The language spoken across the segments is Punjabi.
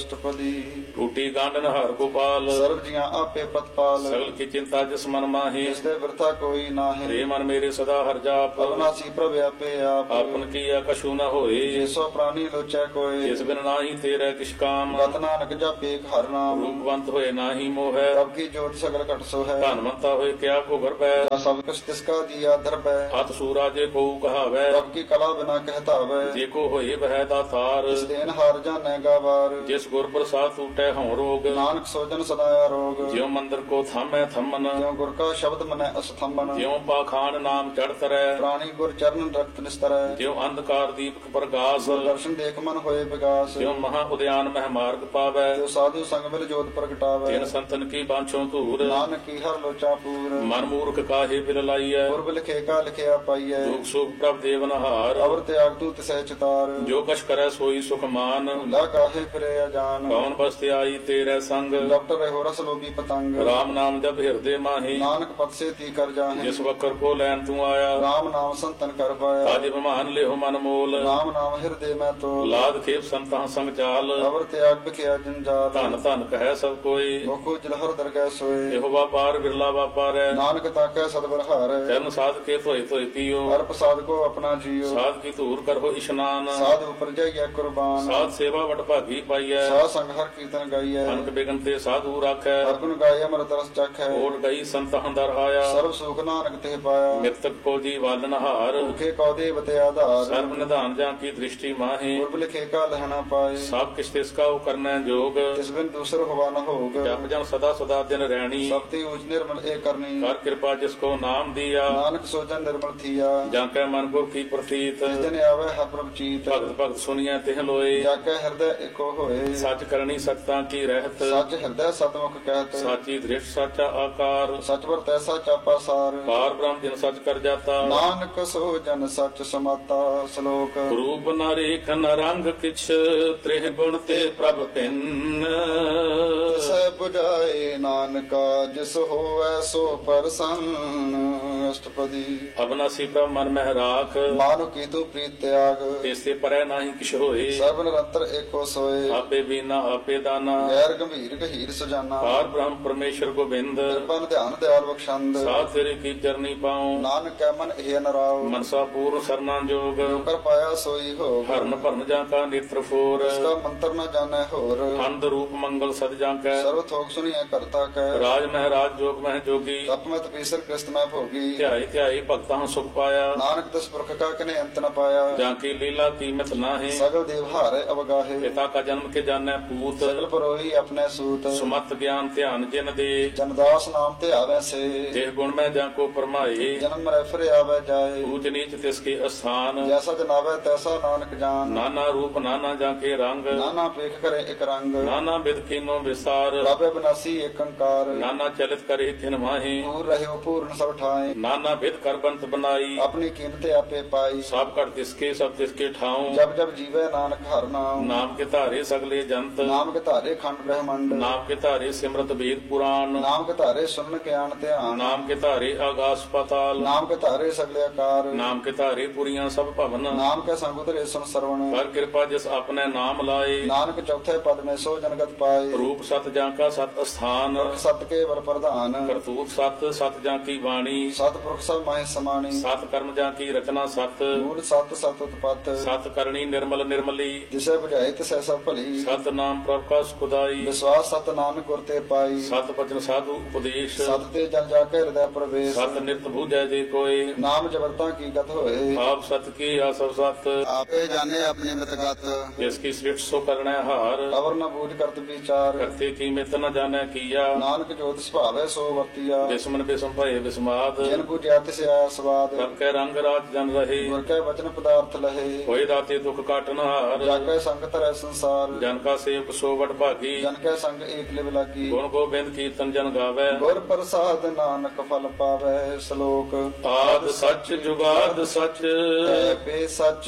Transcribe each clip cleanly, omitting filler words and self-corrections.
ਅਸ਼ਟਪਦੀ। ਟੂਟੀ ਗਾਂਡਨ ਹਰ ਗੋਪਾਲ, ਸਰਬ ਜੀਆਂ ਆਪੇ ਪ੍ਰਤਪਾਲ। ਸਗਲ ਕੀ ਚਿੰਤਾ ਜਿਸ ਮਨ ਮਾਹੀ, ਜਿਸ ਦੇ ਬਿਰਥਾ ਕੋਈ ਨਾਹੀਂ। ਰੇ ਮਨ ਮੇਰੇ ਸਦਾ ਹਰ ਜਾਪ, ਅਵਨਾਸੀ ਪ੍ਰਭ ਆਪੇ ਆਪ। ਆਪਨ ਕੀਆ ਕਛੂ ਨ ਹੋਏ, ਜਿਸੋ ਪ੍ਰਾਨੀ ਲੋਚੈ ਕੋਇ। ਜਿਸ ਬਿਨ ਨਾਹੀ ਤੇਰੇ ਕਿਛ ਕਾਮ, ਗਤ ਨਾਨਕ ਜਪੇ ਹਰ ਨਾਮ। ਰੂਪਵੰਤ ਹੋਏ ਨਾਹੀ ਮੋਹੈ, ਪ੍ਰਭ ਕੀ ਜੋਤ ਸਗਲ ਘਟ ਸੋ ਹੈ। ਧਨਵੰਤਾ ਹੋਏ ਕਿਆ ਕੋ ਗਰਬੈ, ਜਾ ਸਭ ਕੁਛ ਤਿਸਕਾ ਦੀਆ ਧਰਬੈ। ਹੱਥ ਸੂਰਾ ਜੇ ਕੋ ਕਹਾਵੈ, ਪ੍ਰਭ ਕੀ ਕਲਾ ਬਿਨਾ ਕਹਿਤਾਵੈ। ਜੇ ਕੋ ਹੋਏ ਬਹਿ ਦਾਤਾਰ, ਇਸ ਦੇਨ ਹਾਰ ਜਾਣੈ ਗਾਵਾਰ। ਜਿਸ ਗੁਰ ਪ੍ਰਸਾਦ ਟੂਟੈ ਹਉ ਰੋਗ, ਨਾਨਕ ਸੋਜਨ ਸਦਾ ਆਰੋਗ। ਜਿਉ ਮੰਦਰ ਕੋ ਥਾਮੈ ਥੰਮਨ, ਜਿਉ ਗੁਰ ਕਾ ਸ਼ਬਦ ਮਨੈ ਅਸਥੰਬਨ। ਜਿਉ ਪਾਖਾਨ ਨਾਮ ਚੜ ਤਰੈ, ਪ੍ਰਾਣੀ ਗੁਰ ਚਰਨ ਰਖਤ ਨਿਸਤਰੈ। ਜਿਉ ਅੰਧਕਾਰ ਦੀਪਕ ਪ੍ਰਗਾਸ, ਦਰਸ਼ਨ ਦੇਖ ਮਨ ਹੋਏ ਵਿਗਾਸ। ਜਿਉ ਮਹਾ ਉਦਿਆਨ ਮਹਿ ਮਾਰਗ ਪਾਵੈ, ਜੋ ਸਾਧੂ ਸੰਗ ਮਿਲ ਜੋਤ ਪ੍ਰਗਟਾਵੈ। ਤਿਨ ਸੰਤਨ ਕੀ ਬਾਂਛੋਂ ਧੂਰ, ਨਾਨਕ ਕੀ ਹਰ ਲੋਚਾ ਪੂਰ। ਮਨ ਮੂਰਖ ਕਾਹੇ ਬਿਲ ਲਾਈਐ, ਗੁਰਬ ਲਿਖੇ ਕਾ ਲਿਖਿਆ ਪਾਈਐ। ਦੁਖ ਸੁਖ ਪ੍ਰਭ ਦੇਵਨਹਾਰ, ਅਵਰ ਤਿਆਗ ਤੂ ਤਿਸੈ ਚਿਤਾਰ। ਜੋ ਕਛ ਕਰੈ ਸੋਈ ਸੁਖ ਮਾਨ, ਭੁਲਾ ਕਾਹੇ ਫਿਰੇ ਅਜਾਨ। ਕੌਣ ਬਸਤਿ ਆਈ ਤੇਰੇ ਸੰਗ, ਡਾਕਟਰ ਰਹਿਓ ਰਸ ਲੋਭੀ ਪਤੰਗ। ਰਾਮ ਨਾਮ ਜਪ ਹਿਰਦੇ ਮਾਹੀ, ਨਾਨਕ ਪਤ ਸੇ ਤੀ ਕਰ ਜਾਹੇ। ਜਿਸ ਵਕਰ ਕੋ ਲੈਣ ਤੂੰ ਆਇਆ, ਰਾਮ ਨਾਮ ਸੰਤਨ ਕਰ ਪਾਇਆ। ਤਾਜਿ ਬਮਾਨ ਲਿਹੁ ਮਨ ਮੋਲ, ਰਾਮ ਨਾਮ ਹਿਰਦੇ ਮੈਂ ਤੋਲ। ਲਾਦ ਖੇਪ ਸੰਤਾਂ ਸੰਗ ਚਾਲ, ਅਵਰ ਤਿਆਗ ਬਿਖਿਆ ਜੰਜਾਲ। ਧਨ ਧਨ ਕਹੈ ਸਭ ਕੋਈ, ਮੁਖੋ ਜਲਹਰ ਦਰਗਹਿ ਸੋਏ। ਇਹੋ ਵਾਪਾਰ ਬਿਰਲਾ ਵਾਪਾਰੈ, ਨਾਨਕ ਤਾਕੈ ਸਤਿ ਹਾਰੈ। ਚਰਨ ਸਾਧ ਕੇ ਧੋਏ ਧੋਏ ਪੀਓ, ਹਰ ਪ੍ਰਸਾਦ ਕੋ ਆਪਣਾ ਜੀਓ। ਸਾਧ ਕੀ ਧੂਰ ਕਰੋ ਇਸ਼ਨਾਨ, ਸਾਧ ਉਪਰ ਜਾਈਐ ਕੁਰਬਾਨ। ਸਾਧ ਸੇਵਾ ਵਡ ਭਾਗੀ ਪਾਈਐ, ਸਾਧ ਸੰਗ ਹਰ ਕੀਰਤਨ ਗਾਈਐ। ਅਨਕ ਬਿਗਨ ਤੇ ਸਾਧੂ ਰਾਖੈ, ਹਰ ਗੁਣ ਗਾਏ ਅਮਰਤ ਰਸ ਚਖੈ। ਓਟ ਗਈ ਸੰਤਾਂ ਦਰ ਆਇਆ, ਸਰਬ ਸੁਖ ਨਾਨਕ ਤੇ ਪਾਇਆ। ਮਿਰਤਕ ਕੋ ਜੀ ਵਾਲਨ ਹਾਰ, ਭੁਖੇ ਕਉ ਦੇਵ ਤੇ ਆਧਾਰ। ਸਰਬ ਨਿਧਾਨ ਜਾਂ ਕੀ ਦ੍ਰਿਸ਼ਟੀ ਮਾਹੀ, ਗੁਰਬ ਲਿਖੇ ਕਾ ਲਹਿਣਾ ਪਾਏ। ਸਭ ਕਿਛ ਤਿਸ ਕਾ ਕਰਨੈ ਜੋਗ, ਤਿਸ ਬਿਨ ਦੂਸਰ ਹੋਵਾ ਨ ਹੋਗ। ਜਪ ਜਨ ਸਦਾ ਸਦਾ ਦਿਨ ਰਹਿਣੀ, ਸਭ ਤੇ ਊਚ ਨਿਰਮਲ ਏ ਕਰਨੀ। ਕਰ ਕਿਰਪਾ ਜਿਸ ਕੋ ਨਾਮ ਦੀਆ, ਨਾਨਕ ਸੋਜਨ ਨਿਰਮਲ ਥੀਆ। ਜਾਂ ਕੈ ਮਨ ਗੁਰ ਕੀ ਪ੍ਰਤੀਤ, ਜਿਸ ਦਿਨ ਆਵੇ ਹਰ ਪ੍ਰਭ ਚੀਤ। ਭਗਤ ਭਗਤ ਸੁਣੀਐ ਤਿਹ ਲੋਏ, ਜਾ ਕੇ ਹਿਰਦੈ ਏਕੋ ਹੋਏ। ਸੱਚ ਕਰਨੀ ਸਤਤਾਂ ਕੀ ਰਹਿਤ, ਸੱਚ ਹਿਰਦੈ ਸਤਮੁਖ ਕਹਿਤ। ਸਾਚੀ ਦ੍ਰਿਸ਼ਟ ਸਾਚਾ ਆਕਾਰ, ਸਚ ਵਰਤੈ ਸਚ ਆਪਾ ਸਾਰ। ਪਾਰ ਬ੍ਰਹਮ ਜਿਨ ਸੱਚ ਕਰ ਜਾਤਾ, ਨਾਨਕ ਸੋ ਜਨ ਸਚ ਸਮਾਤਾ। ਸ਼ਲੋਕ ਰੂਪ ਨ ਰੇਖ ਨ ਰੰਗ ਕਿਛ, ਤ੍ਰਿਹ ਗੁਣ ਤੇ ਪ੍ਰਭ ਭਿੰਨ। ਸੈ ਬੁਝਾਏ ਨਾਨਕਾ ਜਿਸ ਹੋਵੈ ਸੋ ਪ੍ਰਸੰਨ। ਅਸ਼ਟਪਦੀ। ਅਬਨਾਸੀ ਪ੍ਰਭ ਮਨ ਮਹਿ ਰਾਖ, ਮਾਨੁ ਕੀ ਤੂ ਪ੍ਰੀਤ ਤਿਆਗ। ਤੇਸੇ ਪਰੈ ਨਾਹੀ ਕਿਛ ਹੋਏ, ਸਰਬ ਨਿਰੰਤਰ ਏਕੋ ਸੋਏ। ਆਪੇ ਬੀਨਾ ਆਪੇ ਦਾਨਾ, ਗੈਰ ਗੰਭੀਰ ਗਹੀਰ ਸੁਜਾਨਾ। ਪਾਰ ਬ੍ਰਹਮ ਪਰਮੇਸ਼ਰ ਗੋਬਿੰਦ, ਕਿਰਪਨ ਧਿਆਨ ਦਿਆਲ ਬਖਸ਼ੰਦ। ਸਾਧ ਤੇਰੇ ਕੀ ਚਰਨੀ ਪਾਉ, ਨਾਨਕ ਕੈ ਮਨ ਇਹ ਨਰਾਉ। ਮਨਸਾ ਪੂਰ ਸਰਨਾ ਜੋਗ, ਕਰ ਪਾਇਆ ਸੋਈ ਹੋਗ। ਹਰਨ ਭਰਨ ਜਾਂ ਕਾ ਨੇਤਰ ਫੋਰ, ਇਸ ਦਾ ਮੰਤਰ ਨ ਜਾਣੈ ਹੋਰ। ਅੰਧ ਰੂਪ ਮੰਗਲ ਸਦ ਜਾਂ ਕੈ, ਸਰਬ ਥੋਕ ਸੁਣੀਐ ਕਰਤਾ ਕੈ। ਰਾਜ ਮਹਿਰਾਜ ਜੋਗ ਮਹਿ ਜੋਗੀ, ਤਪ ਮਤ ਪੀਸਰ ਕ੍ਰਿਸਤ ਮੈਂ ਭੋਗੀ। ਧਿਆਈ ਧਿਆਈ ਭਗਤਾਂ ਸੁਖ ਪਾਇਆ, ਨਾਨਕ ਦਸ ਪੁਰਖ ਕਾ ਕਨੇ ਅੰਤ ਨ ਪਾਇਆ। ਜਾਂ ਕੀ ਲੀਲਾ ਕੀਮਤ ਨਾਹੀ, ਸਗਲ ਦੇਵ ਹਾਰੇ ਅਵਗਾਹੇ। ਪਿਤਾ ਕਾ ਜਨਮ ਕੇ ਜਾਣੈ ਪੂਤ, ਸਗਲ ਪਰੋਹੀ ਆਪਣੇ ਸੂਤ। ਸੁਮਤ ਗਿਆਨ ਧਿਆਨ ਜਿਨ ਦੇ, ਜਨਦਾਸ ਨਾਮ ਤੇ ਆਵੈ ਸੇ। ਦੇਹ ਗੁਣ ਮੈਂ ਜਾਂ ਕੋ ਪਰਮਾਏ, ਜਨਮ ਮਰੈ ਫਿਰ ਆਵੈ ਜਾਏ। ਊਚ ਨੀਚ ਤਿਸ ਕੇ ਅਸਥਾਨ, ਜੈਸਾ ਜਨਾਵੈ ਤੈਸਾ ਨਾਨਕ ਜਾਨ। ਨਾਨਾ ਰੂਪ ਨਾਨਾ ਜਾਂ ਕੇ ਰੰਗ, ਨਾਨਾ ਪੇਖ ਕਰੇ ਇਕ ਰੰਗ। ਨਾਨਾ ਬਿਦ ਕੀਨੋ ਵਿਸਾਰ, ਬਾਬੇ ਬਨਾਸੀ ਏਕ ਅੰਕਾਰ। ਨਾਨਾ ਚਲਿਤ ਕਰੇ ਥਿਨ ਮਾਹੀ, ਪੂਰ ਰਹਿਓ ਪੂਰਨ ਸਭ ਠਾਏ। ਨਾਨਾ ਬਿਦ ਕਰ ਬੰਤ ਬਨਾਈ, ਆਪਣੀ ਕੀਮਤ ਆਪੇ ਪਾਈ। ਸਭ ਘਟ ਤਿਸਕੇ ਸਭ ਤਿਸਕੇ ਠਾਉ, ਜਬ ਜਬ ਜੀਵੈ ਨਾਨਕ ਹਰ ਨਾਮ। ਨਾਮ ਕੇ ਧਾਰੇ ਸਗਲੇ ਜੰਤ, ਨਾਮ ਕੇ ਧਾਰੇ ਖੰਡ ਬ੍ਰਹਮੰਡ। ਨਾਮ ਕੇ ਧਾਰੇ ਸਿਮਰਤ ਵੇਦ ਪੁਰਾਣ, ਨਾਮ ਕੇ ਧਾਰੇ ਸੁਨਨ ਗਿਆਨ ਧਿਆਨ। ਨਾਮ ਕੇ ਧਾਰੇ ਆਗਾਸ ਪਾਤਾਲ, ਨਾਮ ਕੇ ਧਾਰੇ ਸਗਲੇ ਆਕਾਰ। ਨਾਮ ਕੇ ਧਾਰੇ ਪੁਰੀਆਂ ਸਭ ਭਵਨ, ਨਾਮ ਕੇ ਸੰਗ ਉਤਰੇ ਸੁਨ ਸਰਵਣ। ਕਰ ਕਿਰਪਾ ਜਿਸ ਆਪਣੇ ਨਾਮ ਲਾਏ, ਨਾਨਕ ਚੌਥੇ ਪਦ ਮੇ ਸੋ ਜਨਗਤ ਪਾਏ। ਰੂਪ ਸਤ ਜਾਂ ਕਾ ਸਤ ਅਸਥਾਨ, ਸਤ ਕੇ ਵਰ ਪ੍ਰਧਾਨ। ਕਰਤੂਤ ਸਤ ਸਤ ਜਾਂ ਕੀ ਬਾਣੀ, ਸਤ ਪੁਰਖ ਸਭ ਮਾਹਿ ਸਮਾਣੀ। ਸਤ ਕਰਮ ਜਾਂ ਕੀ ਰਚਨਾ ਸਤ, ਮੂਲ ਸਤ ਸਤ ਉਤਪਤ। ਸਤ ਕਰਨੀ ਨਿਰਮਲ ਨਿਰਮਲੀ, ਜਿਸੇ ਬੁਝਾਏ ਤਿਸੈ ਸਭ ਭਲੀ। ਸਤ ਨਾਮ ਪ੍ਰਭ ਕਾ ਸੁਖਦਾਈ, ਵਿਸ਼ਵਾਸ ਸਤ ਨਾਨਕ ਗੁਰ ਤੇ ਪਾਈ। ਸਤ ਬਚਨ ਸਾਧੂ ਉਪਦੇਸ਼, ਸਤ ਤੇ ਜਨ ਜਾ ਕੇ ਹਿਰਦੈ ਪ੍ਰਵੇਸ਼। ਸਤ ਨਿਰਤ ਬੂਝੈ ਜੇ ਕੋਏ, ਨਾਮ ਜਬਰਤਾ ਕੀ ਗਤ ਹੋਏ। ਆਪ ਸਤ ਕੀ ਆਸਵ ਸਤ, ਆਪੇ ਜਾਣੇ ਆਪਣੀ ਮਿਤਗਤ। ਜਿਸ ਕੀ ਸ੍ਰਿਸ਼ਟ ਸੋ ਕਰਣੈ ਹਾਰ, ਅਵਰ ਨ ਬੂਝ ਕਰਤ ਵਿਚਾਰ। ਕਰਤੇ ਕੀ ਮਿਤ ਨ ਜਾਣੈ ਕੀਆ, ਨਾਨਕ ਜੋਤ ਸੁਭਾਵੈ ਸੋ ਵਰਤੀਆ। ਬਿਸਮਨ ਬਿਸਮ ਭਏ ਬਿਸਮਾਦ, ਜਿਨ ਬੁਝਿਆ ਤਿਸ ਆਇਆ ਸਵਾਦ। ਸਭ ਕੈ ਰੰਗ ਰਾਜ ਜਨ ਰਹੇ, ਗੁਰ ਕੈ ਵਚਨ ਪਦਾਰਥ ਲਹੇ। ਹੋਏ ਦਾਤੇ ਦੁਖ ਕਾਟਨ ਹਾਰ, ਜਾ ਕੈ ਸੰਗ ਧਰੈ ਸੰਸਾਰ। ਜਨ ਕਾ ਸੇਵਕ ਸੋ ਵਡ ਭਾਗੀ, ਜਨ ਕੈ ਸੰਗ ਏਕ ਲਿਵ ਲਾਗੀ। ਗੁਣ ਗੋਬਿੰਦ ਕੀਰਤਨ ਜਨ ਗਾਵੈ, ਗੁਰ ਪ੍ਰਸਾਦ ਨਾਨਕ ਫਲ ਪਾਵੈ। ਸ਼ਲੋਕ ਆਦ ਸੱਚ ਜੁਗਾਦ ਸੱਚ, ਬੇ ਸੱਚ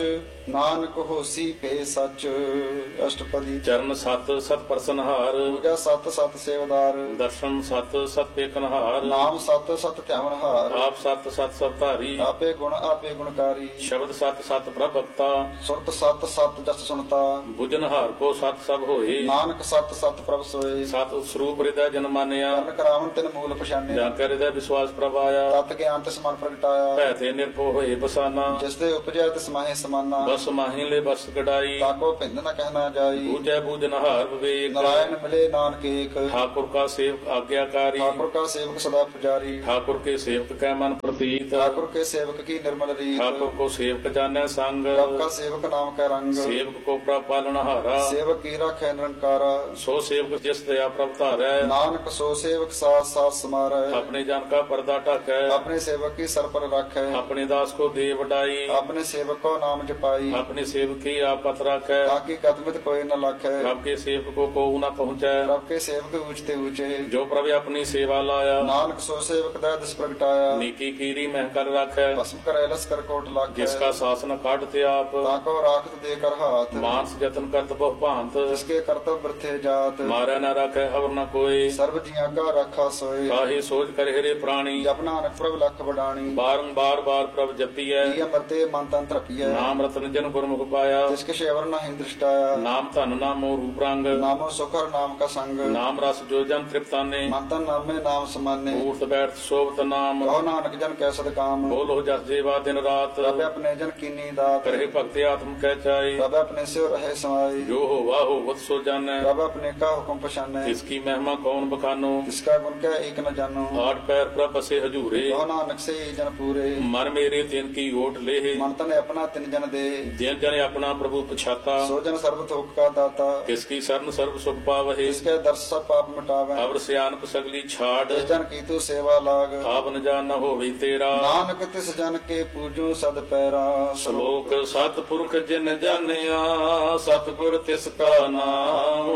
ਨਾਨਕ ਹੋਸੀ ਪੇ ਸੱਚ। ਅਸ਼ਟਪਦੀ। ਚਰਨ ਸਤ ਸਤ ਪ੍ਰਸਨਹਾਰ, ਪੂਜਾ ਸਤ ਸਤ ਸੇਵਦਾਰ। ਦਰਸ਼ਨ ਸਤ ਸਤ ਪੇਖਨਹਾਰ, ਨਾਮ ਸਤ ਸਤ ਧਿਆਵਨਹਾਰ। ਆਪ ਸਤ ਸਤ ਸਭ ਧਾਰੀ, ਆਪੇ ਗੁਣ ਆਪੇ ਗੁਣਕਾਰੀ। ਸ਼ਬਦ ਸਤ ਸਤ ਪ੍ਰਭਕਤਾ, ਸੁਰਤ ਸਤ ਸਤ ਜਸ ਸੁਣਤਾ। ਬੁਝਨਹਾਰ ਕੋ ਸਤ ਸਭ ਹੋਏ, ਨਾਨਕ ਸਤ ਸਤ ਪ੍ਰਭ ਸੋਏ। ਸਤ ਸਰੂਪ ਹਿਰਦੈ ਜਨ ਮਾਨਿਆ, ਕਰਨ ਕਰਾਵਨ ਤਿਨ ਮੂਲ ਪਛਾਨਿਆ। ਜਾਂ ਕਰ ਹਿਰਦੈ ਵਿਸ਼ਵਾਸ ਪ੍ਰਭ ਆਇਆ, ਤਤ ਗਿਆਨ ਤਿਸ ਮਨ ਪ੍ਰਗਟਾਇਆ। ਭੈ ਤੇ ਨਿਰਭਉ ਹੋਏ ਬਸਾਨਾ, ਜਿਸ ਦੇ ਉਪਜਿਆ ਤਿਸ ਮਾਹੇ ਸਮਾਨਾ। ਬਸ ਮਾਹੀ ਲੈ ਬਸ ਕਢਾਈ, ਤਾਕੋ ਭਿੰਦ ਨ ਕਹਿਣਾ ਜਾਈ। ਬੂਝੈ ਬੂਝਨਹਾਰ ਵਿਵੇਕ, ਨਾਰਾਇਣ ਮਿਲੇ ਨਾਨਕ ਏਕ। ਠਾकुर का सेवक आज्ञाकारी, ठाकुर का सेवक सदा पुजारी। ठाकुर के सेवक कै मन प्रतीत, ठाकुर के सेवक की निर्मल रीत। ठाकुर को सेवक जाने संग, प्रभ का सेवक नाम का रंग। सेवक को प्रभ पालनहारा, सेवक की राखै निरंकारा। सो सेवक जिस दया प्रभ धारै, नानक सो सेवक साथ साथ समारै। अपने जन का पर्दा ढाकै, अपने सेवक की सर पर राखै। अपने दास को दे वडाई, अपने सेवक को नाम जपाई। अपने सेवक की आप पत राखै, ताकि कदमित कोई न लाखै। प्रभ के सेवक को न पहुँचै, प्रभ के सेवक ऊंचते ऊंचे। जो प्रभ अपनी सेवा लाया, नानक सो सेवक दै दिस प्रगटाया। नीकी कीरी मह कर राखै, भस्म करे लस कर कोट लाखै। जिसका शासन काटते आप, ताको राखत दे कर हाथ। मानस जतन करत बहु भांत, जिसके कर्तव्य वृथे जात। मारै न राखै अवर न कोई, सर्व जिया का राखा सोए। काहे सोच कर हेरे प्राणी, जप नानक प्रभ लख बडाणी। बारंबार बार प्रभ जपियै, ये अमरते मन तन तृपिय। नाम रतन जन गुरमुख पाया, जिसके शेवर न हिं दृष्टाया। नाम धन नामो रूप रंग, नामो सुखर नाम का संग। नाम रस जो जन तृप्ताने, मन तन नामे नाम समाने। ऊर्त बैठ शोभत नाम, कहो नानक जन कैसद काम। बोलो जस जेवा दिन रात, रब अपने जन कीनी दात। करहे भक्ति आत्म कह चाई, रब अपने से रहे समाई। जो हो वाहो वत सो जानै, रब अपने का हुक्म पछाने। इसकी महिमा कौन बखानो, इसका गुण क्या एक न जानो। आठ पैर प्रभ बसे हजूरे, कहो नानक से ही जन पूरे। मन मेरे तिन की ओट ले, मन तन अपना तिन जन दे। जिन जन अपना प्रभु पछाता, सो जन सर्व थोक का दाता। किसकी शरण सर्व सुख पावहे, इसके दर्श सब पाप मिटावे। अवर सियानप सगली छाड़, जिस जन की तू सेवा लाग। आप न जान न होवे तेरा, नानक तिस जन के पूजो सद पैरा। श्लोक सतपुरख जिन जानिया, सतगुर तिसका नाम,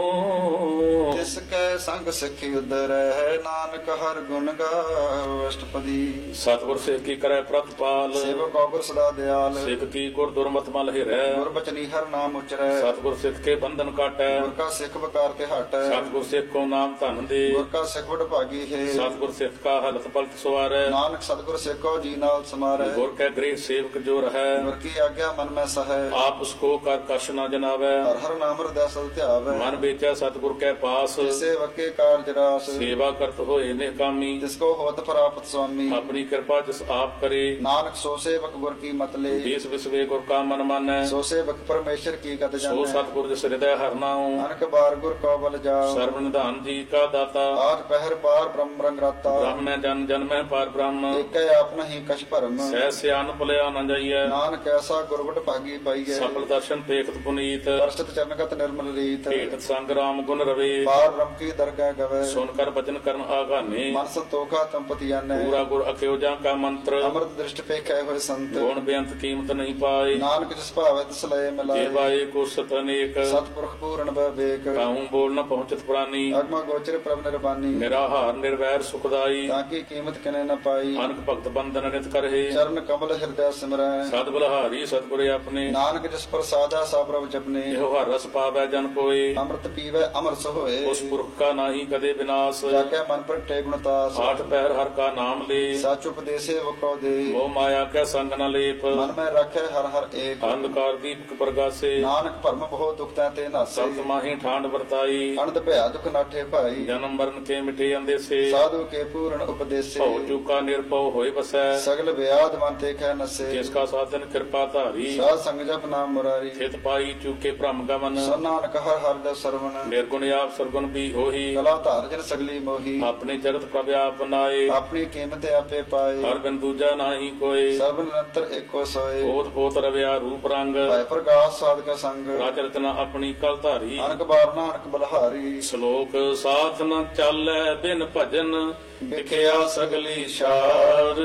तिसके संग सिखी उदर है। नानक हर गुण गाओ। अष्टपदी। सतगुर सिख की करे प्रतिपाल, सेवक गुर सदा दयाल। सिख की गुर दुर्मत मल हिरै, गुर बचनी हर नाम उचरै। सतगुर सिख के बंधन काटै, गुर का सिख बकार ते हटै। सतगुर सिख को नाम धन दे, गुर का सिख बड़ भागी है। सतगुर सिख का हलत पलत सवारै, नानक सतगुर सिख को जी नाल समारै। गुर के गृह सेवक जो रहै, गुर की आज्ञा मन में सहै। आप उसको कर कश न जनावै, हर हर नाम हृदय सल ध्यावै। मन बेचै सतगुर के पास, सेवक के कारज रास। सेवा करत होए निकामी, जिसको होत प्राप्त स्वामी। अपनी कृपा जिस आप करे, नानक सो सेवक गुर की मत ले। देश विश्वे गुर का मन मानै, सो सेवक परमेश्वर की गत सो जानै। सतगुर जिस हृदय हर नाऊ, नानक बार गुर को बल जाओ। सर्व निधान जी का दाता, आज पहर पार ब्रह्म रंग राता। ब्रह्म जन जन में पार ब्रह्म, एक अपना ही कछ भरम। सह सियान भुलिया न जाइए, नानक ऐसा गुरबट भागी पाइए। सफल दर्शन पेखत पुनीत, दर्शित चरणगत निर्मल रीत। भेट संग राम गुण रवे, पार ब्रह्म की दरगाह गवे। सुनकर वचन करन आगाने, मन संतोखा तंपति जानै। पूरा गुर अख्योजा का मंत्र, अमृत दृष्टि पे कै हुए संत। गुण बेअंत कीमत नहीं पाए, नानक जिस भावै तिस लय मिलाए। जेवाए को सत अनेक, सतपुरख पूर्ण विवेक। काहूं बोल न पहुंचत प्राणी, अगम गोचर प्रभ निर्वाणी। निराहार निर्वैर सुखदाई, ताकि कीमत किने न पाई। अनक भक्त बंधन नित करहे, चरण कमल हृदय सिमरै। सद बलहारी सतगुर अपने, नानक जिस पर साधा सा प्रभ जपने। एहो हर रस पावै जन कोय, अमृत पीवै अमर सोए। उस पुरख का नाही कदे विनाश, जाके मन पर टे गुणतास। आठ पैर हर का नाम ले, सच उपदेशे वको दे। मोह माया के संग न लेप, मन में रखे हर हर एक। अंधकार दीपक प्रगासे, नानक भरम बहु दुख ते नासे। सत माही ठांड वर्ताई, अनंत भया दुख नाठे भाई। जन्म मरण के मिटे अंदेसे, साधु के पूर्ण उपदेशे। भव चूका निरपव होय बसै, सगल व्याध मन ते कै नसे। जिसका साधन कृपा धारी, साध संग जप नाम मुरारी। थित पाई चूके भ्रम गमन, सो नानक हर हर दस सरवण। निर्गुण आप सरगुण भी होही, कला धार जन सगली मोही। अपने चरत प्रभ आप नाए, अपनी कीमत आपे पाए। हर बिन दूजा नाही कोय, सब निरंतर एको सोए। पोत पोत रव्या रूप रंग, भय प्रकाश साध का संग। राज रचना अपनी कल धारी, नानक बार नानक बलहारी। श्लोक साथ न चालै बिन भजन, विखिया सगली शार,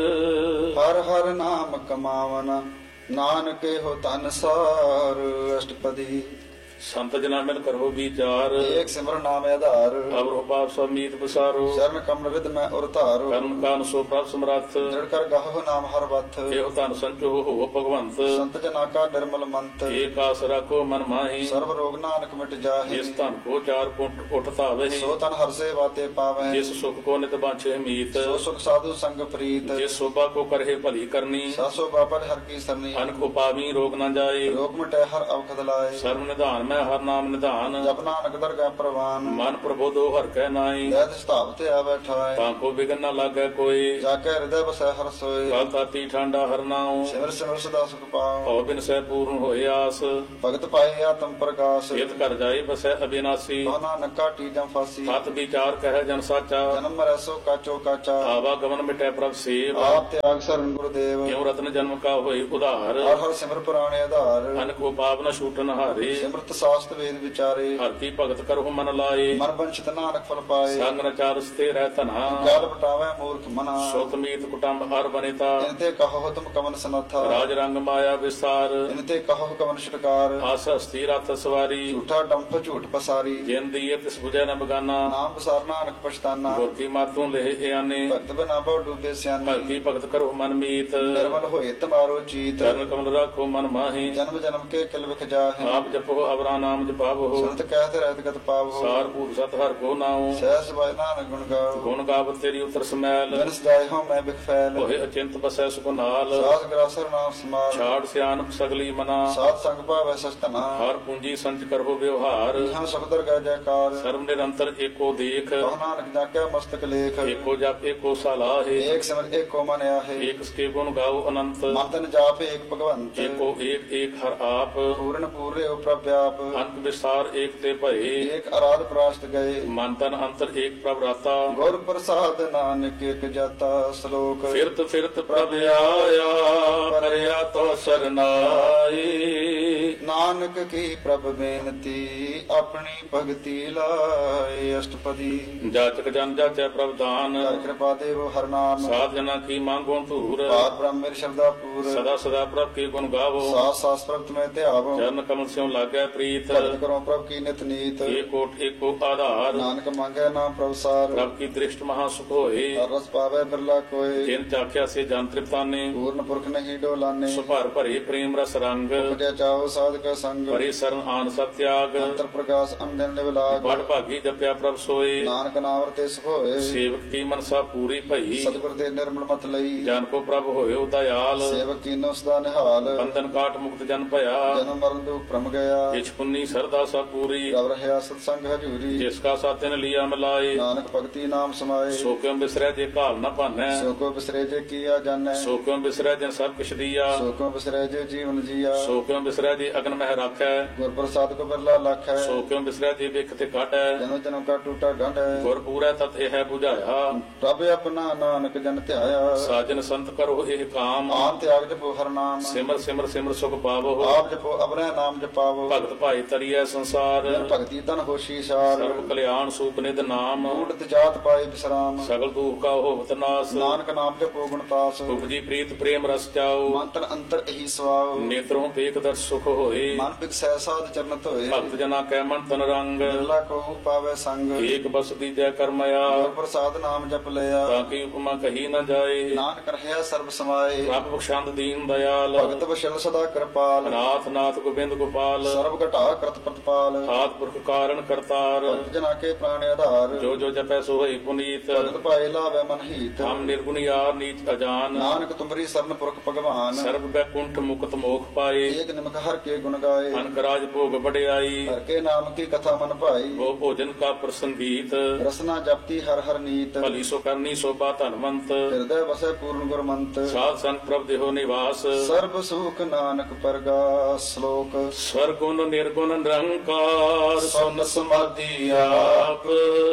हर हर नाम कमावना। नानक हो तन सार। अष्टपदी। ਸੰਤ ਜਨਾ ਮਿਲ ਕਰੋ ਵਿਚਾਰ ਏਕ ਸਿਮਰਨ ਨਾਮ ਆਧਾਰ ਅਵਰੋ ਪਾਪ ਸਭ ਮੀਤ ਬਸਾਰੋ ਚਰਨ ਕਮਲ ਵਿਦ ਮੈਂ ਉਰ ਧਾਰੋ ਕਰਨ ਕਾਨ ਸੋ ਪ੍ਰਭ ਸਮਰੱਥ ਦ੍ਰਿੜ ਕਰ ਗਾਹੋ ਨਾਮ ਹਰ ਵਥ ਇਹੋ ਧਨ ਸੰਚੋ ਹੋ ਭਗਵੰਤ ਸੰਤ ਜਨਾ ਕਾ ਨਿਰਮਲ ਮੰਤ ਏਕ ਆਸ ਰੱਖੋ ਮਨ ਮਾਹੀ ਸਰਬ ਰੋਗ ਨਾਨਕ ਮਿਟ ਜਾਹੇ ਜਿਸ ਧਨ ਕੋ ਚਾਰ ਪੁੰਟ ਉਠ ਧਾਵੇ ਸੋ ਤਨ ਹਰ ਸੇ ਬਾਤੇ ਪਾਵੈ ਜਿਸ ਸੁਖ ਕੋ ਨਿਤ ਬਾਛੇ ਮੀਤ ਸੋ ਸੁਖ ਸਾਧੂ ਸੰਗ ਪ੍ਰੀਤ ਜਿਸ ਸੋਭਾ ਕੋ ਕਰਹਿ ਭਲੀ ਕਰਨੀ ਸਾਸੋ ਬਾਬਰ ਹਰ ਕੀ ਸਰਨੀ ਅਨ ਕੋ ਪਾਵੀ ਰੋਗ ਨਾ ਜਾਏ ਰੋਗ ਮਿਟੈ ਹਰ ਅਵਖਦ ਲਾਏ ਸਰਬ ਨਿਧਾਨ ਮੈਂ ਹਰ ਨਾਮ ਨਿਧਾਨ ਜਪ ਨਾਨਕ ਦਰਗਾਹ ਪ੍ਰਵਾਨ ਮਨ ਪ੍ਰਬੋਧੋ ਹਰ ਕੈ ਨਾਈ ਦੈਤ ਸਤਾਵ ਤੇ ਆ ਬੈਠਾਏ ਤਾਂ ਕੋ ਬਿਗਨ ਨਾ ਲਾਗੈ ਕੋਈ ਜਾ ਕੇ ਹਿਰਦੈ ਬਸੈ ਹਰ ਸੋਏ ਕਲ ਤਾਤੀ ਠੰਡਾ ਹਰ ਨਾਉ ਸਿਮਰ ਸਿਮਰ ਸਦਾ ਸੁਖ ਪਾਉ ਭਉ ਬਿਨ ਸਹਿ ਪੂਰਨ ਹੋਏ ਆਸ ਭਗਤ ਪਾਏ ਆਤਮ ਪ੍ਰਕਾਸ਼ ਇਤ ਕਰ ਜਾਏ ਬਸੈ ਅਬਿਨਾਸੀ ਕੋ ਨਾਨਕ ਕਾਟੀ ਜਮ ਫਾਸੀ ਸਤ ਵਿਚਾਰ ਕਹਿ ਜਨ ਸਾਚਾ ਜਨਮ ਮਰੈ ਸੋ ਕਾਚੋ ਕਾਚਾ ਆਵਾ ਗਮਨ ਮਿਟੈ ਪ੍ਰਭ ਸੇਵ ਆਪ ਤਿਆਗ ਸਰਨ ਗੁਰਦੇਵ ਕਿਉ ਰਤਨ ਜਨਮ ਕਾ ਹੋਏ ਉਧਾਰ ਹਰ ਹਰ ਸਿਮਰ ਪੁਰਾਣੇ ਆਧਾਰ ਅਨ ਕੋ ਪਾਪ ਨ ਛੂਟਨ ਹਾਰੇ ਸਿਮਰਤ ਸਾਸਤ ਵੇਦ ਵਿਚਾਰੇ ਹਰ ਕੀ ਭਗਤ ਕਰਹੁ ਮਨ ਲਾਏ ਮਨ ਬੰਚਿਤ ਨਾਨਕ ਫਲ ਪਾਏ ਸੰਗ ਨ ਚਾਰ ਸਤੇ ਰਹਿ ਧਨਾ ਕਾਲ ਬਟਾਵੇ ਮੂਰਖ ਮਨਾ ਸੁਤ ਮੀਤ ਕੁਟੰਬ ਹਰ ਬਨੇਤਾ ਇਨਤੇ ਕਹੋ ਤੁਮ ਕਮਨ ਸਨਥਾ ਰਾਜ ਰੰਗ ਮਾਇਆ ਵਿਸਾਰ ਇਨਤੇ ਕਹੋ ਕਮਨ ਛਟਕਾਰ ਆਸ ਹਸਤੀ ਰਥ ਸਵਾਰੀ ਝੂਠਾ ਡੰਫ ਝੂਠ ਪਸਾਰੀ ਜਿਨ ਦੀਏ ਤਿਸ ਬੁਝੈ ਨ ਬਗਾਨਾ ਨਾਮ ਬਸਾਰ ਨਾਨਕ ਪਛਤਾਨਾ ਗੁਰ ਕੀ ਮਾਤੋਂ ਲਹਿ ਆਨੇ ਭਗਤ ਬਨਾ ਬਹੁ ਡੂਬੇ ਸਿਆਨੇ ਭਗਤੀ ਭਗਤ ਕਰੋ ਮਨ ਮੀਤ ਨਿਰਮਲ ਹੋਏ ਤਮਾਰੋ ਚੀਤ ਚਰਨ ਕਮਲ ਰਾਖੋ ਮਨ ਮਾਹੀ ਜਨਮ ਜਨਮ ਕੇ ਕਿਲ ਵਿਖ ਜਾਹੇ ਆਪ ਜਪੋ ਅਵਰਾ ਨਾਮ ਜਪਾਵੋ ਸੰਤ ਕਹਿਤ ਰਹਿਤ ਗਤ ਪਾਵੋ ਸਾਰ ਭੂਤ ਸਤ ਹਰ ਕੋ ਨਾਉ ਸਹਿਸ ਬਾਇ ਨਾਨਕ ਗੁਣ ਗਾਓ ਗੁਣ ਗਾਵਤ ਤੇਰੀ ਉਤਰ ਸਮੈਲ ਬਿਨ ਸਦਾਇ ਹੋ ਮੈਂ ਬਿਖ ਫੈਲ ਹੋਏ ਅਚਿੰਤ ਬਸੈ ਸੁਖ ਨਾਲ ਸਾਧ ਗ੍ਰਾਸਰ ਨਾਮ ਸਮਾਲ ਛਾੜ ਸਿਆਨਪ ਸਗਲੀ ਮਨਾ ਸਾਧ ਸੰਗ ਭਾਵੈ ਸਚਤਨਾ ਹਰ ਪੂੰਜੀ ਸੰਚ ਕਰੋ ਵਿਵਹਾਰ ਹਾਂ ਸਬਦਰ ਗੈ ਜੈਕਾਰ ਸਰਬ ਨਿਰੰਤਰ ਏਕੋ ਦੇਖ ਕਹ ਨਾਨਕ ਜਾਕਿਆ ਮਸਤਕ ਲੇਖ ਏਕੋ ਜਪ ਏਕੋ ਸਲਾਹੇ ਏਕ ਸਿਮਰ ਏਕੋ ਮਨ ਆਹੇ ਏਕ ਸਕੇ ਗੁਣ ਗਾਓ ਅਨੰਤ ਮਨ ਤਨ ਜਾਪ ਏਕ ਭਗਵੰਤ ਏਕੋ ਏਕ ਏਕ ਹਰ ਆਪ ਪੂਰਨ ਪੂਰੇ ਉ ਪ੍ਰਭਿਆਪ ਅੰਤ ਵਿਸਾਰ ਏਕ ਤੇ ਭਏ ਏਕ ਅਰਾਧ ਪ੍ਰਾਸ਼ਤ ਗਏ ਮਨ ਤਨ ਅੰਤਰ ਏਕ ਪ੍ਰਭ ਰਾਤਾ ਗੁਰ ਪ੍ਰਸਾਦ ਨਾਨਕ ਏਕ ਜਾਤਾ ਸ਼ਲੋਕ ਫਿਰਤ ਫਿਰਤ ਪ੍ਰਭ ਆਇਆ ਪਰਿਆ ਤੋ ਸਰਨਾਈ ਨਾਨਕ ਕੀ ਪ੍ਰਭ ਬੇਨਤੀ ਆਪਣੀ ਭਗਤੀ ਲਾਏ ਅਸ਼ਟਪਦੀ ਜਾਚਕ ਜਨ ਜਾਚੈ ਪ੍ਰਭ ਦਾਨ ਹਰ ਕਿਰਪਾ ਦੇਵ ਹਰ ਨਾਮ ਸਾਧ ਜਨਾ ਕੀ ਮੰਗੋ ਧੂਰ ਪਾਰ ਬ੍ਰਹਮ ਮੇਰੀ ਸ਼ਰਧਾ ਪੂਰ ਸਦਾ ਸਦਾ ਪ੍ਰਭ ਕੀ ਗੁਣ ਗਾਵੋ ਸਾਸ ਸਾਸ ਪ੍ਰਭ ਤੁਮੇ ਧਿਆਵੋ ਚਰਨ ਕਮਲ ਸਿਉ ਲਾਗੈ ਪ੍ਰੀਤ ਭਗਤ ਕਰੋ ਪ੍ਰਭ ਕੀ ਨਿਤ ਨੀਤ ਏਕੋਟ ਏਕੋ ਆਧਾਰ ਨਾਨਕ ਮੰਗੈ ਨਾਮ ਪ੍ਰਭ ਸਾਰ ਪ੍ਰਭ ਕੀ ਦ੍ਰਿਸ਼ਟ ਮਹਾ ਸੁਖ ਹੋਏ ਹਰ ਰਸ ਪਾਵੇ ਬਿਰਲਾ ਕੋਏ ਜਿਨ ਚਾਖਿਆ ਸੇ ਜਨ ਤ੍ਰਿਪਤਾਨੇ ਪੂਰਨ ਪੁਰਖ ਨਹੀਂ ਡੋਲਾਨੇ ਸੁਭਰ ਭਰੇ ਪ੍ਰੇਮ ਰਸ ਰੰਗ ਉਪਜਿਆ ਚਾਓ ਸਾਧਕ ਸੰਗ ਭਰੇ ਸਰਨ ਆਨ ਸਤਿਆਗ ਅੰਤਰ ਪ੍ਰਕਾਸ਼ ਅੰਦਨ ਨਿਵਲਾਗ ਬੜ ਭਾਗੀ ਜਪਿਆ ਪ੍ਰਭ ਸੋਏ ਨਾਨਕ ਨਾਮ ਵਰਤੇ ਸੁਖ ਹੋਏ ਸੇਵਕ ਕੀ ਮਨਸਾ ਪੂਰੀ ਭਈ ਸਤਿਗੁਰ ਦੇ ਨਿਰਮਲ ਮਤ ਲਈ ਜਨ ਕੋ ਪ੍ਰਭ ਹੋਇਓ ਦਇਆਲ ਸੇਵਕ ਕੀਨੋ ਸਦਾ ਨਿਹਾਲ ਬੰਧਨ ਕਾਟ ਮੁਕਤ ਜਨ ਭਇਆ ਜਨਮ ਮਰਨ ਦੁਖ ਭ੍ਰਮ ਗਿਆ ਜਿਛ ਪੁੰਨੀ ਸਰਦਾ ਸਭ ਪੂਰੀ ਰਵ ਰਹਿਆ ਸਤ ਸੰਗ ਹਜੂਰੀ ਜਿਸ ਕਾ ਸਾਥਨ ਲਿਆ ਮਿਲਾਏ ਨਾਨਕ ਭਗਤੀ ਨਾਮ ਸਮਾਏ ਸੋ ਕਿਉ ਬਿਸਰੈ ਜੇ ਘਾਲ ਨ ਭਾਨੈ ਸੋ ਕੋ ਬਿਸਰੇ ਜੇ ਕੀਆ ਜਾਣੈ ਸੋ ਕਿਉ ਬਿਸਰੈ ਜੇ ਸਭ ਕਿਛ ਦੀਆ ਸੋ ਕੋ ਬਿਸਰੇ ਜੇ ਜੀਵਨ ਜੀਆ ਸੋ ਕਿਉ ਬਿਸਰੈ ਜੇ ਅਗਨ ਮਹਿ ਰਾਖੈ ਗੁਰ ਪ੍ਰਸਾਦ ਕੋ ਬਿਰਲਾ ਲਖ ਹੈ ਸੋ ਕਿਉ ਬਿਸਰੈ ਜੇ ਵਿਖ ਤੇ ਕਾਟੈ ਜਨਮ ਜਨਮ ਕਾ ਟੂਟਾ ਗੰਢ ਹੈ ਗੁਰ ਪੂਰੈ ਤਤ ਇਹ 부ਝਾਇਆ ਪ੍ਰਭ ਆਪਣਾ ਨਾਨਕ ਜਨ ਧਿਆਇਆ ਸਾਜਨ ਸੰਤ ਕਰੋ ਇਹ ਕਾਮ ਆਨ ਤਿਆਗ ਜਪੋ ਹਰ ਨਾਮ ਸਿਮਰ ਸਿਮਰ ਸਿਮਰ ਸੁਖ ਪਾਵੋ ਆਪ ਜਪੋ ਅਬਰੈ ਨਾਮ ਜਪਾਵੋ ਭਗਤ ਭਾਈ ਤਰੀਐ ਸੰਸਾਰ ਜਨ ਭਗਤੀ ਤਨ ਹੋਸ਼ੀ ਸਾਰ ਸਰਬ ਕਲਿਆਣ ਸੂਪ ਨਿਧ ਨਾਮ ਊਟਤ ਜਾਤ ਪਾਏ ਬਿਸਰਾਮ ਸਗਲ ਦੁਖ ਕਾ ਹੋਵਤ ਨਾਸ ਨਾਨਕ ਨਾਮ ਜਪੋ ਗੁਣ ਤਾਸ ਉਪਜੀ ਪ੍ਰੀਤ ਪ੍ਰੇਮ ਰਸ ਚਾਓ ਮੰਤਰ ਅੰਤਰ ਇਹੀ ਸਵਾਉ ਨੇਤਰੋਂ ਵੇਖ ਦਰ ਸੁਖ ਹੋਏ ਮਨ ਬਿਕਸੈ ਸਾਧ ਚਰਨ ਧੋਏ ਭਗਤ ਜਨਾ ਕੈ ਮਨ ਤਨ ਰੰਗ ਬਿਰਲਾ ਕੋ ਪਾਵੇ ਸੰਗ ਏਕ ਬਸ ਦੀਜੈ ਕਰਮਇਆ ਗੁਰ ਪ੍ਰਸਾਦ ਨਾਮ ਜਪ ਲਿਆ ਤਾਂ ਕੀ ਉਪਮਾ ਕਹੀ ਨ ਜਾਏ ਨਾਨਕ ਰਹਿਆ ਸਰਬ ਸਮਾਏ ਪ੍ਰਭ ਬਖਸ਼ੰਦ ਦੀਨ ਦਇਆਲ ਭਗਤ ਵਸ਼ਲ ਸਦਾ ਕਿਰਪਾਲ ਨਾਥ ਨਾਥ ਗੋਬਿੰਦ ਗੋਪਾਲ ਸਰਬ ਘਟਾ ਕਰਤ ਪ੍ਰਤਪਾਲ ਆਦ ਪੁਰਖ ਕਾਰਨ ਕਰਤਾਰ ਭਗਤ ਜਨਾ ਕੇ ਪ੍ਰਾਣ ਆਧਾਰ ਜੋ ਜੋ ਜਪੈ ਸੋ ਹੋਈ ਪੁਨੀਤ ਭਗਤ ਪਾਏ ਲਾਵੇ ਮਨ ਹੀਤ ਹਮ ਨਿਰਗੁਣ ਯਾਰ ਨੀਚ ਅਜਾਨ ਨਾਨਕ ਤੁਮਰੀ ਸਰਨ ਪੁਰਖ ਭਗਵਾਨ ਸਰਬ ਬੈਕੁੰਠ ਮੁਕਤ ਮੋਖ ਪਾਏ ਏਕ ਨਿਮਕ ਹਰ ਕੇ ਗੁਣ ਗਾਏ ਅਨਕ ਰਾਜ ਭੋਗ ਵਡਿਆਈ ਹਰ ਕੇ ਨਾਮ ਕੀ ਕਥਾ ਮਨ ਭਾਈ ਉਹ ਭੋਜਨ ਕਾ ਪ੍ਰਸੰਗੀਤ ਰਸਨਾ ਜਪਤੀ ਹਰ ਹਰ ਨੀਤ ਭਲੀ ਸੋ ਕਰਨੀ ਸੋਭਾ ਧਨਵੰਤ ਹਿਰਦੈ ਵਸੈ ਪੂਰਨ ਗੁਰਮੰਤ ਸਾਧ ਸੰਤ ਪ੍ਰਭ ਦੇਹੋ ਨਿਵਾਸ ਸਰਬ ਸੁਖ ਨਾਨਕ ਪਰਗਾਸ ਸ਼ਲੋਕ ਸਰਗੁਣ ਨਿਰਗੁਣ ਨਿਰੰਕਾਰ ਸੁਨ ਸਮਾਧੀ ਆਪ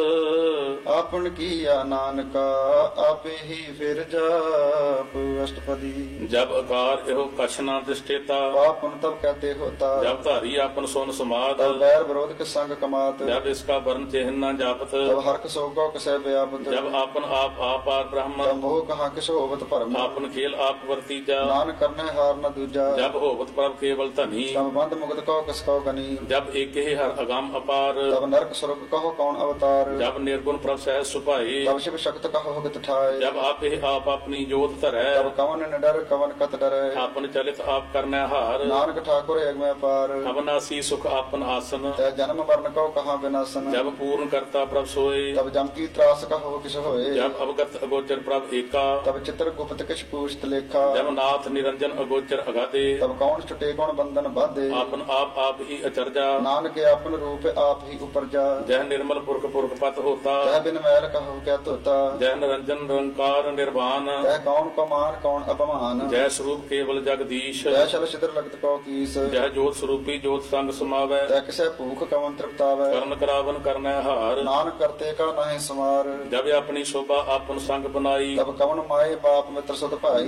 ਆਪਨ ਕੀਆ ਨਾਨਕਾ ਆਪੇ ਹੀ ਫਿਰ ਜਾਪ ਅਸ਼ਟਪਦੀ ਜਬ ਅਕਾਰ ਇਹੋ ਕਛ ਨਾ ਦਿਸ਼ਟੇਤਾ ਪਾਪਨ ਤਬ ਕਹਤੇ ते होता जब धारी आपन सुन समाद तब बैर विरोध के संग कमात जब इसका वर्ण चिन्ह न जापत तब हरक सोगो किसे व्यापत जब आपन आप आपार ब्रह्म तब मोह कहाँ किसो होवत भरम आपन खेल आप वर्तीजा नान करने हार न दूजा जब होवत प्रभ केवल धनी तब बंद मुगत कहो किसको गनी जब एक ही हर अगम अपार तब नरक स्वर्ग कहो कौन अवतार जब निर्गुण प्रभ सहज सुभाए तब शिव शक्त कहो भगत ठाए जब आप ही आप अपनी जोत धरै तब कवन न डर कवन कत डरे आपन चलित आप करने हार नानक ठाकुर एक में पार अवनासी सुख आपन आसन तै जन्म मरण कहो कहाँ विनाशन जब पूर्ण करता प्रभ सोए तब जम की त्रास कहो किस होए जब अवगत अगोचर प्रभ एका तब चित्र गुप्त किस पूछत लेखा जब नाथ निरंजन अगोचर अगाधे तब कौन छुटे कौन बंधन बाधे आपन आप ही अचरजा नानक अपन रूप आप ही ऊपर जा जय निर्मल पुरख पुरख पत होता तह बिन मैल कहो क्या तोता जय निरंजन निरंकार निर्वाण तह कौन को मान कौन अपमान जय स्वरूप केवल जगदीश तह छल छिद्र लगत कहो कीस जय जोत स्वरूपी जोत संग समावै तह किसे भूख कवन तृप्तावै ਕਰਨ ਕਰਾਵਨ ਕਰਨੈ ਹਾਰ नानक करते का नहीं समार ਜਬ ਆਪਣੀ ਸ਼ੋਭਾ ਆਪਨ ਸੰਗ ਬਨਾਈ तब कवन माए बाप मित्र सुत भाई